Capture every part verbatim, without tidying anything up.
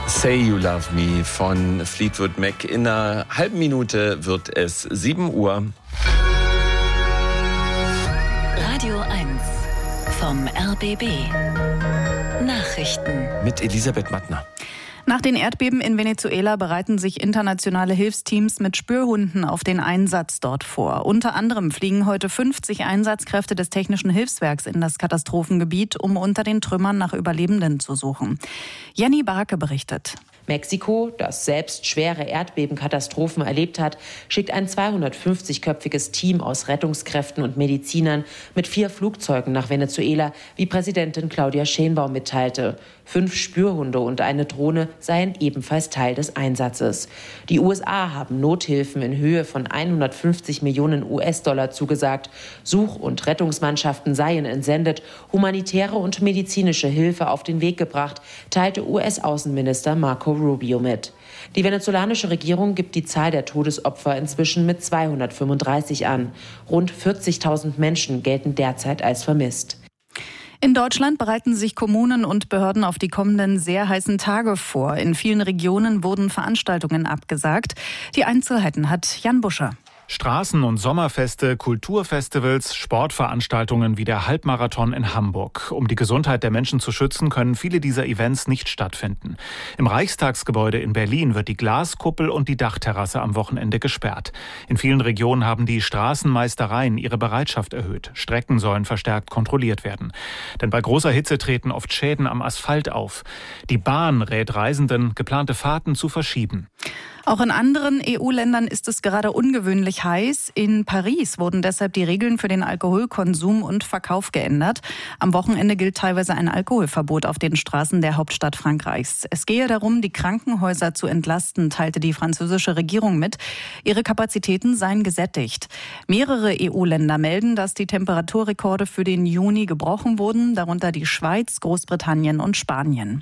Say You Love Me von Fleetwood Mac. In einer halben Minute wird es sieben Uhr. Radio eins vom R B B. Nachrichten. Mit Elisabeth Mattner. Nach den Erdbeben in Venezuela bereiten sich internationale Hilfsteams mit Spürhunden auf den Einsatz dort vor. Unter anderem fliegen heute fünfzig Einsatzkräfte des Technischen Hilfswerks in das Katastrophengebiet, um unter den Trümmern nach Überlebenden zu suchen. Jenny Barke berichtet. Mexiko, das selbst schwere Erdbebenkatastrophen erlebt hat, schickt ein zweihundertfünfzigköpfiges Team aus Rettungskräften und Medizinern mit vier Flugzeugen nach Venezuela, wie Präsidentin Claudia Sheinbaum mitteilte. Fünf Spürhunde und eine Drohne seien ebenfalls Teil des Einsatzes. Die U S A haben Nothilfen in Höhe von hundertfünfzig Millionen U S-Dollar zugesagt. Such- und Rettungsmannschaften seien entsendet, humanitäre und medizinische Hilfe auf den Weg gebracht, teilte U S-Außenminister Marco Rubio mit. Die venezolanische Regierung gibt die Zahl der Todesopfer inzwischen mit zweihundertfünfunddreißig an. Rund vierzigtausend Menschen gelten derzeit als vermisst. In Deutschland bereiten sich Kommunen und Behörden auf die kommenden sehr heißen Tage vor. In vielen Regionen wurden Veranstaltungen abgesagt. Die Einzelheiten hat Jan Buscher. Straßen- und Sommerfeste, Kulturfestivals, Sportveranstaltungen wie der Halbmarathon in Hamburg. Um die Gesundheit der Menschen zu schützen, können viele dieser Events nicht stattfinden. Im Reichstagsgebäude in Berlin wird die Glaskuppel und die Dachterrasse am Wochenende gesperrt. In vielen Regionen haben die Straßenmeistereien ihre Bereitschaft erhöht. Strecken sollen verstärkt kontrolliert werden. Denn bei großer Hitze treten oft Schäden am Asphalt auf. Die Bahn rät Reisenden, geplante Fahrten zu verschieben. Auch in anderen E U-Ländern ist es gerade ungewöhnlich heiß. In Paris wurden deshalb die Regeln für den Alkoholkonsum und Verkauf geändert. Am Wochenende gilt teilweise ein Alkoholverbot auf den Straßen der Hauptstadt Frankreichs. Es gehe darum, die Krankenhäuser zu entlasten, teilte die französische Regierung mit. Ihre Kapazitäten seien gesättigt. Mehrere E U-Länder melden, dass die Temperaturrekorde für den Juni gebrochen wurden, darunter die Schweiz, Großbritannien und Spanien.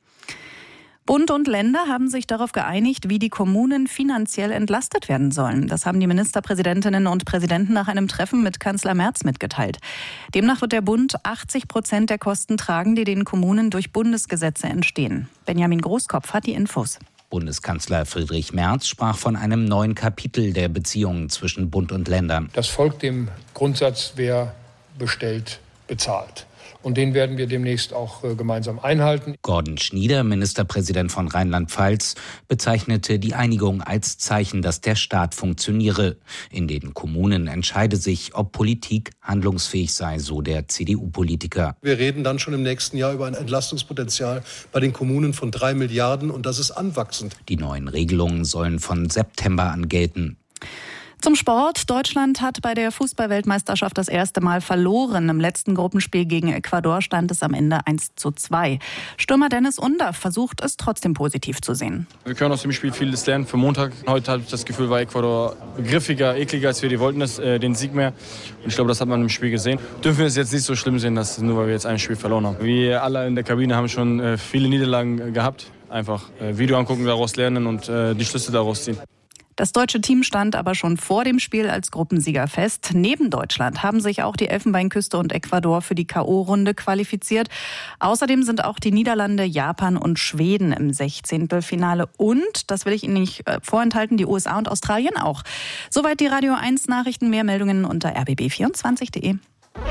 Bund und Länder haben sich darauf geeinigt, wie die Kommunen finanziell entlastet werden sollen. Das haben die Ministerpräsidentinnen und Präsidenten nach einem Treffen mit Kanzler Merz mitgeteilt. Demnach wird der Bund achtzig Prozent der Kosten tragen, die den Kommunen durch Bundesgesetze entstehen. Benjamin Großkopf hat die Infos. Bundeskanzler Friedrich Merz sprach von einem neuen Kapitel der Beziehungen zwischen Bund und Ländern. Das folgt dem Grundsatz, wer bestellt, bezahlt. Und den werden wir demnächst auch äh, gemeinsam einhalten. Gordon Schnieder, Ministerpräsident von Rheinland-Pfalz, bezeichnete die Einigung als Zeichen, dass der Staat funktioniere. In den Kommunen entscheide sich, ob Politik handlungsfähig sei, so der C D U-Politiker. Wir reden dann schon im nächsten Jahr über ein Entlastungspotenzial bei den Kommunen von drei Milliarden und das ist anwachsend. Die neuen Regelungen sollen von September an gelten. Zum Sport. Deutschland hat bei der Fußball-Weltmeisterschaft das erste Mal verloren. Im letzten Gruppenspiel gegen Ecuador stand es am Ende eins zu zwei. Stürmer Dennis Undaff versucht es trotzdem positiv zu sehen. Wir können aus dem Spiel vieles lernen für Montag. Heute habe ich das Gefühl, war Ecuador griffiger, ekliger als wir. Die wollten das, äh, den Sieg mehr. Und ich glaube, das hat man im Spiel gesehen. Dürfen wir es jetzt nicht so schlimm sehen, dass nur weil wir jetzt ein Spiel verloren haben. Wir alle in der Kabine haben schon äh, viele Niederlagen äh, gehabt. Einfach äh, Video angucken, daraus lernen und äh, die Schlüsse daraus ziehen. Das deutsche Team stand aber schon vor dem Spiel als Gruppensieger fest. Neben Deutschland haben sich auch die Elfenbeinküste und Ecuador für die K O-Runde qualifiziert. Außerdem sind auch die Niederlande, Japan und Schweden im Sechzehntelfinale. Und, das will ich Ihnen nicht vorenthalten, die U S A und Australien auch. Soweit die Radio eins Nachrichten. Mehr Meldungen unter r b b vierundzwanzig punkt de.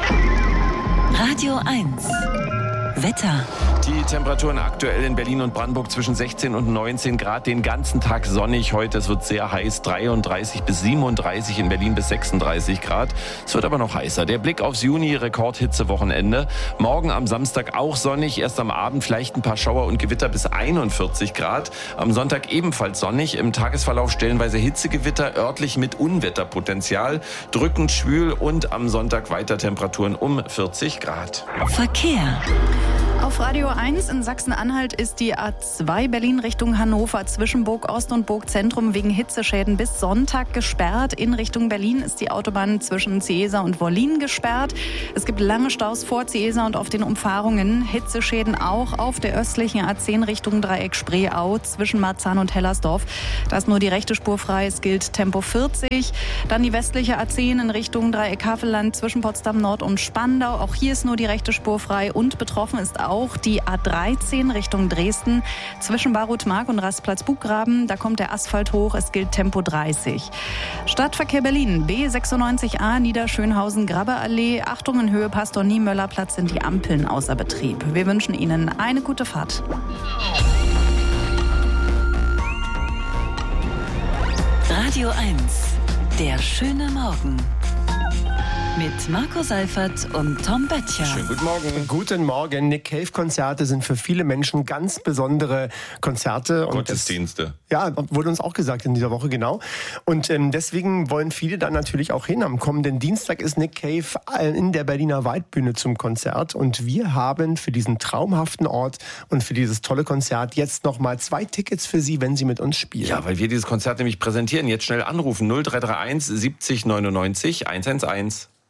Radio eins. Wetter. Die Temperaturen aktuell in Berlin und Brandenburg zwischen sechzehn und neunzehn Grad. Den ganzen Tag sonnig. Heute es wird sehr heiß. dreiunddreißig bis siebenunddreißig, in Berlin bis sechsunddreißig Grad. Es wird aber noch heißer. Der Blick aufs Juni, Rekordhitzewochenende. Morgen am Samstag auch sonnig. Erst am Abend vielleicht ein paar Schauer und Gewitter bis einundvierzig Grad. Am Sonntag ebenfalls sonnig. Im Tagesverlauf stellenweise Hitzegewitter, örtlich mit Unwetterpotenzial. Drückend schwül und am Sonntag weiter Temperaturen um vierzig Grad. Verkehr. Auf Radio eins in Sachsen-Anhalt ist die A zwei Berlin Richtung Hannover zwischen Burg Ost und Burg Zentrum wegen Hitzeschäden bis Sonntag gesperrt. In Richtung Berlin ist die Autobahn zwischen Ciesa und Wollin gesperrt. Es gibt lange Staus vor Ciesa und auf den Umfahrungen. Hitzeschäden auch auf der östlichen A zehn Richtung Dreieck Spreeau zwischen Marzahn und Hellersdorf. Da ist nur die rechte Spur frei. Es gilt Tempo vierzig. Dann die westliche A zehn in Richtung Dreieck Havelland zwischen Potsdam Nord und Spandau. Auch hier ist nur die rechte Spur frei und betroffen ist auch auch die A dreizehn Richtung Dresden. Zwischen Barutmark und Rastplatz Buchgraben, da kommt der Asphalt hoch, es gilt Tempo dreißig. Stadtverkehr Berlin, B sechsundneunzig A, Niederschönhausen, Grabbeallee. Achtung, in Höhe Pastor-Niemöller-Platz sind die Ampeln außer Betrieb. Wir wünschen Ihnen eine gute Fahrt. Radio eins, der schöne Morgen. Mit Marco Seifert und Tom Böttcher. Schönen guten Morgen. Guten Morgen. Nick Cave-Konzerte sind für viele Menschen ganz besondere Konzerte. Gottesdienste. Und das, ja, wurde uns auch gesagt in dieser Woche, genau. Und ähm, deswegen wollen viele dann natürlich auch hin. Am kommenden Dienstag ist Nick Cave in der Berliner Waldbühne zum Konzert. Und wir haben für diesen traumhaften Ort und für dieses tolle Konzert jetzt nochmal zwei Tickets für Sie, wenn Sie mit uns spielen. Ja, weil wir dieses Konzert nämlich präsentieren. Jetzt schnell anrufen. null drei drei eins siebzig neunundneunzig hundertundeins.